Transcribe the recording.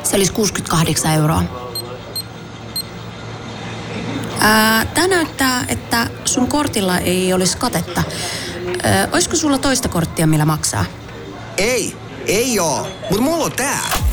Se olisi 68 euroa. Tää näyttää, että sun kortilla ei olisi katetta. Olisiko sulla toista korttia, millä maksaa? Ei oo. Mut mulla on tää.